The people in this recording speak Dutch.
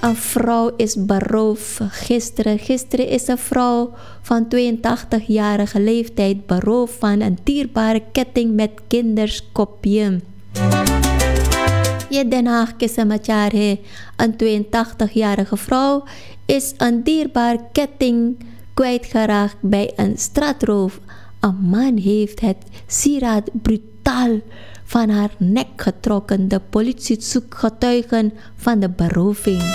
Een vrouw is beroofd gisteren. Gisteren is een vrouw van 82-jarige leeftijd beroofd van een dierbare ketting met kinderskopje. Je Den Haag kisamatyar hai. Een 82-jarige vrouw is een dierbaar ketting kwijtgeraakt bij een straatroof. Een man heeft het sieraad brutaal van haar nek getrokken. De politie zoekt getuigen van de beroving.